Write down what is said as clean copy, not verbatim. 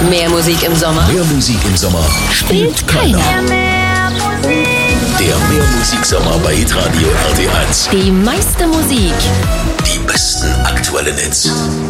Mehr Musik im Sommer. Mehr Musik im Sommer spielt keiner. Der Mehrmusik-Sommer bei Hitradio RT1. Die meiste Musik. Die besten aktuellen Hits.